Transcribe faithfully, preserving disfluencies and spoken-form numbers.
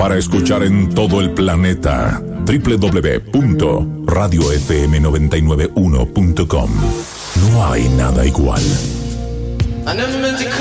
para escuchar en todo el planeta. doble u doble u doble u punto radio f m noventa y nueve uno punto com. No hay nada igual.